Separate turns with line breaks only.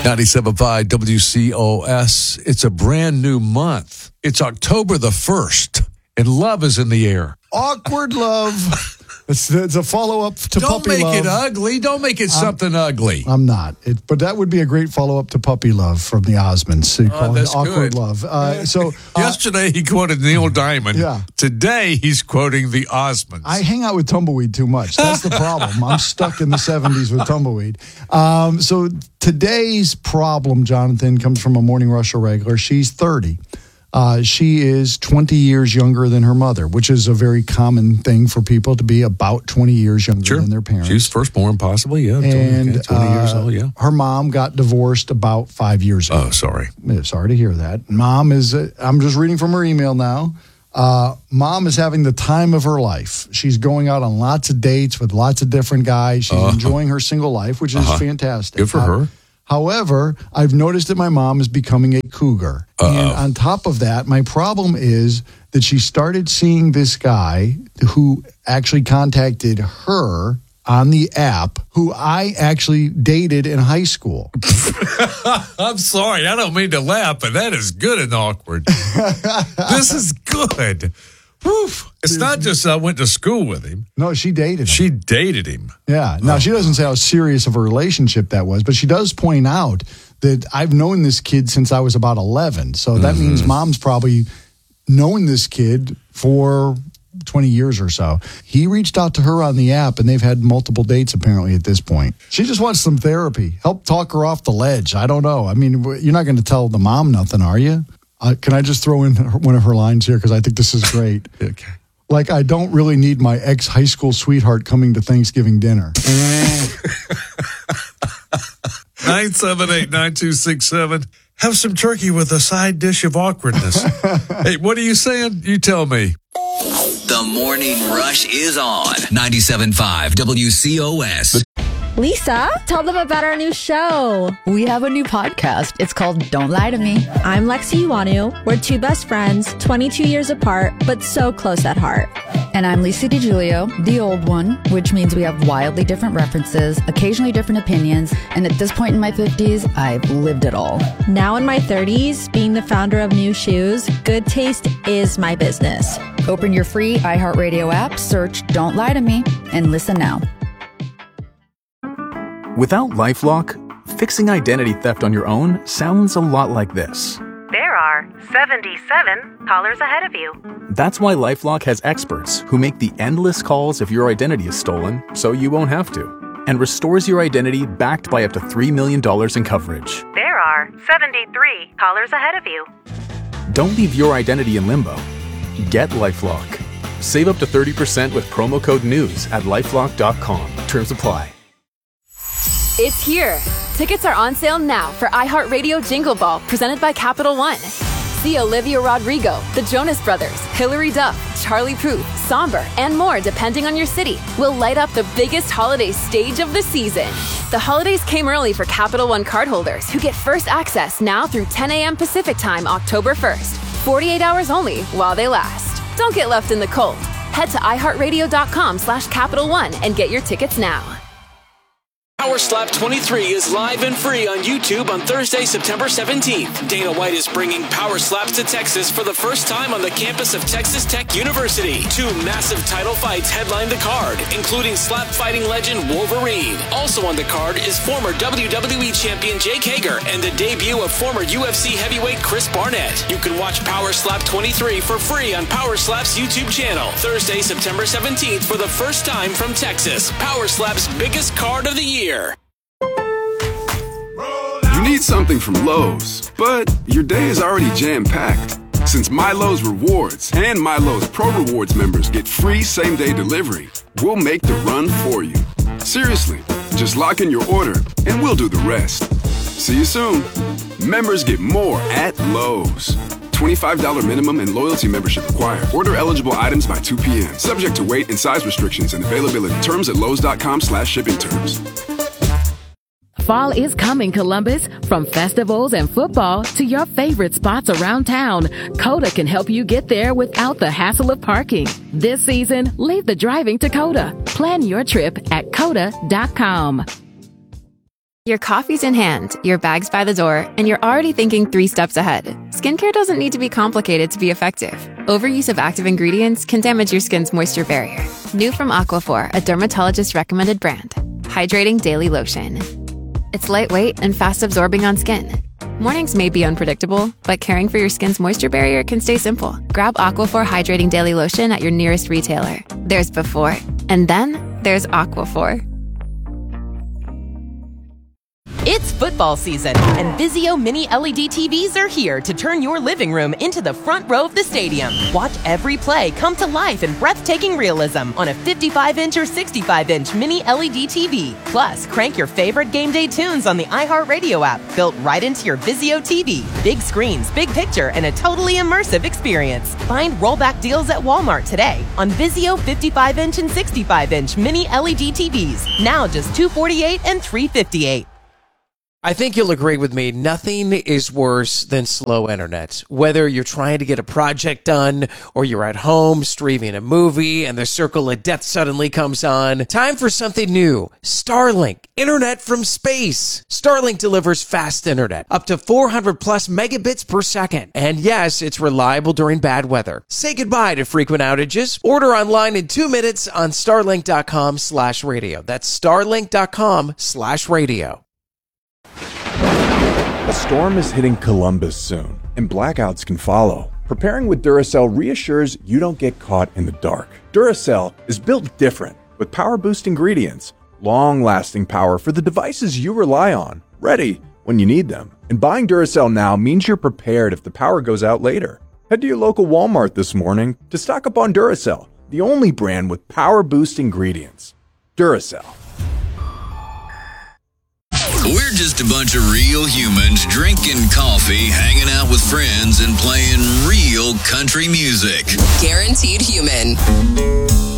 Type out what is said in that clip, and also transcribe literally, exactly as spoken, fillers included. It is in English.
ninety-seven point five W C O S. It's a brand new month. It's October the first, and love is in the air.
Awkward love. It's, it's a follow-up to
Don't
Puppy
make
Love.
it ugly. Don't make it something
I'm,
ugly.
I'm not. It, but that would be a great follow-up to Puppy Love from the Osmonds. So you
Oh,
call it
that's
Awkward
good.
Love. Uh, so uh,
Yesterday, he quoted Neil Diamond.
Yeah.
Today, he's quoting the Osmonds.
I hang out with Tumbleweed too much. That's the problem. I'm stuck in the seventies with Tumbleweed. Um, so today's problem, Jonathan, comes from a Morning Rush regular. She's thirty. Uh, she is twenty years younger than her mother, which is a very common thing for people to be about twenty years younger
Sure.
than their parents.
She's firstborn, possibly, yeah.
And
twenty, twenty years
uh,
old, yeah.
her mom got divorced about five years ago.
Oh, sorry.
Yeah, sorry to hear that. Mom is, uh, I'm just reading from her email now. Uh, mom is having the time of her life. She's going out on lots of dates with lots of different guys. She's
Uh-huh.
enjoying her single life, which is
Uh-huh.
fantastic.
Good for
Uh,
her.
However, I've noticed that my mom is becoming a cougar.
Uh-oh.
And on top of that, my problem is that she started seeing this guy who actually contacted her on the app, who I actually dated in high school.
I'm sorry. I don't mean to laugh, but that is good and awkward. This is good. Woof. It's not just I went to school with him.
No, she dated him.
She dated him.
Yeah. Now, she doesn't say how serious of a relationship that was, but she does point out that I've known this kid since I was about eleven. So that
Mm-hmm.
means mom's probably known this kid for twenty years or so. He reached out to her on the app, and they've had multiple dates apparently at this point. She just wants some therapy. Help talk her off the ledge. I don't know. I mean, you're not going to tell the mom nothing, are you? Uh, can I just throw in her, one of her lines here? Because I think this is great.
Okay.
Like, I don't really need my ex-high school sweetheart coming to Thanksgiving dinner.
nine seven eight, nine two six seven. Have some turkey with a side dish of awkwardness. Hey, what are you saying? You tell me.
The Morning Rush is on ninety-seven point five W C O S.
Lisa, tell them about our new show.
We have a new podcast. It's called Don't Lie to Me.
I'm Lexi Iwanu. We're two best friends, twenty-two years apart, but so close at heart.
And I'm Lisa DiGiulio, the old one, which means we have wildly different references, occasionally different opinions, and at this point in my fifties, I've lived it all.
Now in my thirties, being the founder of New Shoes, good taste is my business.
Open your free iHeartRadio app, search Don't Lie to Me, and listen now.
Without LifeLock, fixing identity theft on your own sounds a lot like this.
There are seventy-seven callers ahead of you.
That's why LifeLock has experts who make the endless calls if your identity is stolen so you won't have to, and restores your identity backed by up to three million dollars in coverage.
There are seventy-three callers ahead of you.
Don't leave your identity in limbo. Get LifeLock. Save up to thirty percent with promo code NEWS at lifelock dot com. Terms apply.
It's here. Tickets are on sale now for iHeartRadio Jingle Ball, presented by Capital One. See Olivia Rodrigo, the Jonas Brothers, Hilary Duff, Charlie Puth, Somber, and more depending on your city. Will light up the biggest holiday stage of the season. The holidays came early for Capital One cardholders who get first access now through ten a.m. Pacific Time, October first. forty-eight hours only while they last. Don't get left in the cold. Head to iHeartRadio.com slash Capital One and get your tickets now.
Power Slap twenty-three is live and free on YouTube on Thursday, September seventeenth. Dana White is bringing Power Slaps to Texas for the first time on the campus of Texas Tech University. Two massive title fights headline the card, including slap fighting legend Wolverine. Also on the card is former W W E champion Jake Hager and the debut of former U F C heavyweight Chris Barnett. You can watch Power Slap twenty-three for free on Power Slap's YouTube channel. Thursday, September seventeenth for the first time from Texas. Power Slap's biggest card of the year.
You need something from Lowe's, but your day is already jam-packed. Since MyLowe's Rewards and MyLowe's Pro Rewards members get free same-day delivery, we'll make the run for you. Seriously, just lock in your order and we'll do the rest. See you soon. Members get more at Lowe's. twenty-five dollars minimum and loyalty membership required. Order eligible items by two p.m. Subject to weight and size restrictions and availability. Terms at lowes.com slash shipping terms.
Fall is coming, Columbus. From festivals and football to your favorite spots around town, Coda can help you get there without the hassle of parking. This season, leave the driving to Coda. Plan your trip at coda dot com.
Your coffee's in hand, your bag's by the door, and you're already thinking three steps ahead. Skincare doesn't need to be complicated to be effective. Overuse of active ingredients can damage your skin's moisture barrier. New from Aquaphor, a dermatologist-recommended brand. Hydrating Daily Lotion. It's lightweight and fast-absorbing on skin. Mornings may be unpredictable, but caring for your skin's moisture barrier can stay simple. Grab Aquaphor Hydrating Daily Lotion at your nearest retailer. There's before, and then there's Aquaphor.
It's football season, and Vizio Mini L E D T Vs are here to turn your living room into the front row of the stadium. Watch every play come to life in breathtaking realism on a fifty-five inch or sixty-five inch Mini L E D T V. Plus, crank your favorite game day tunes on the iHeartRadio app, built right into your Vizio T V. Big screens, big picture, and a totally immersive experience. Find rollback deals at Walmart today on Vizio fifty-five inch and sixty-five inch Mini L E D T Vs. Now just two hundred forty-eight dollars and three hundred fifty-eight dollars.
I think you'll agree with me. Nothing is worse than slow internet. Whether you're trying to get a project done or you're at home streaming a movie and the circle of death suddenly comes on, time for something new. Starlink, internet from space. Starlink delivers fast internet, up to four hundred plus megabits per second. And yes, it's reliable during bad weather. Say goodbye to frequent outages. Order online in two minutes on starlink.com slash radio. That's starlink.com slash radio.
A storm is hitting Columbus soon, and blackouts can follow. Preparing with Duracell reassures you don't get caught in the dark. Duracell is built different, with power-boost ingredients, long-lasting power for the devices you rely on, ready when you need them. And buying Duracell now means you're prepared if the power goes out later. Head to your local Walmart this morning to stock up on Duracell, the only brand with power-boost ingredients. Duracell.
We're just a bunch of real humans drinking coffee, hanging out with friends, and playing real country music.
Guaranteed Human.